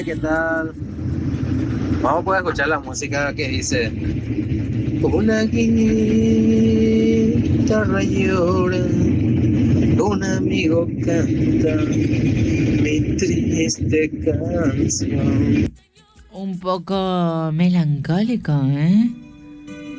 ¿Qué tal? Vamos a poder escuchar la música que dice una guitarra llora, un amigo canta mi triste canción. Un poco melancólico, ¿eh?